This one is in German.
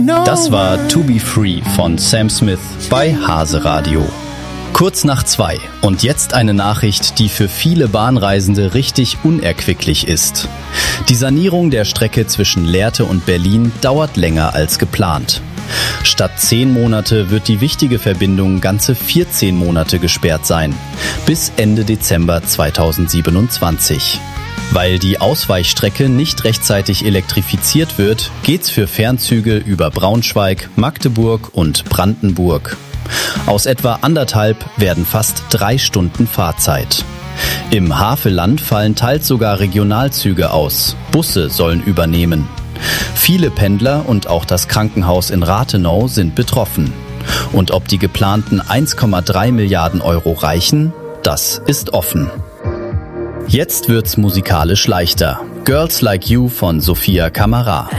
Das war To Be Free von Sam Smith bei Hase Radio. Kurz nach 2 und jetzt eine Nachricht, die für viele Bahnreisende richtig unerquicklich ist. Die Sanierung der Strecke zwischen Lehrte und Berlin dauert länger als geplant. Statt 10 Monate wird die wichtige Verbindung ganze 14 Monate gesperrt sein, bis Ende Dezember 2027. Weil die Ausweichstrecke nicht rechtzeitig elektrifiziert wird, geht's für Fernzüge über Braunschweig, Magdeburg und Brandenburg. Aus etwa 1,5 werden fast 3 Stunden Fahrzeit. Im Havelland fallen teils sogar Regionalzüge aus. Busse sollen übernehmen. Viele Pendler und auch das Krankenhaus in Rathenau sind betroffen. Und ob die geplanten 1,3 Milliarden Euro reichen, das ist offen. Jetzt wird's musikalisch leichter. Girls Like You von Sophia Kamara.